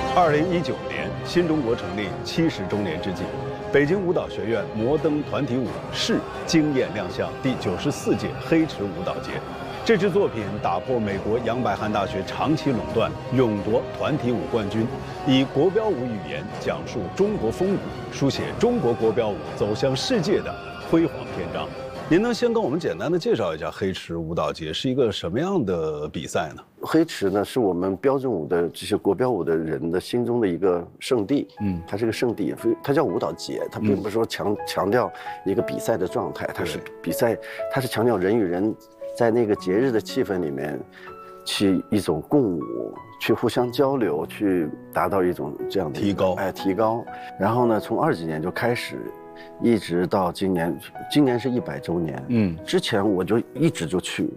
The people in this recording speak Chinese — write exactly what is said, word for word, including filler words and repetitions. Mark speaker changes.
Speaker 1: 二零一九年，新中国成立七十周年之际，北京舞蹈学院摩登团体舞室惊艳亮相第九十四届黑池舞蹈节。这支作品打破美国杨百翰大学长期垄断，勇夺团体舞冠军，以国标舞语言讲述中国风骨，书写中国国标舞走向世界的辉煌篇章。您能先跟我们简单的介绍一下黑池舞蹈节是一个什么样的比赛呢？
Speaker 2: 黑池呢，是我们标准舞的这些国标舞的人的心中的一个圣地。嗯，它是个圣地，它叫舞蹈节，它并不是说强强调一个比赛的状态，它是比赛，它是强调人与人在那个节日的气氛里面，去一种共舞，去互相交流，去达到一种这样的
Speaker 1: 提高，
Speaker 2: 哎，提高。然后呢，从二几年就开始。一直到今年，今年是一百周年。嗯，之前我就一直就去，